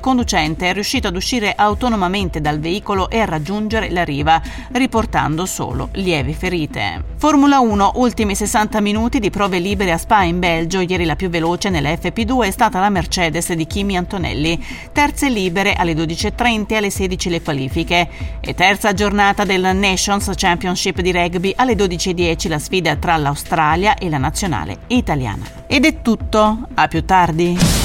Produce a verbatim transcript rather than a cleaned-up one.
conducente è riuscito ad uscire autonomamente dal veicolo e a raggiungere la riva, riportando solo lievi ferite. Formula uno, ultimi sessanta minuti di prove libere a Spa in Belgio. Ieri la più veloce nella F P due è stata la Mercedes di Kimi Antonelli. Terze libere alle dodici e trenta e alle sedici le qualifiche. E terza giornata del Nations Championship di rugby, alle dodici e dieci la sfida tra l'Australia e la nazionale italiana. Ed è tutto, a più tardi.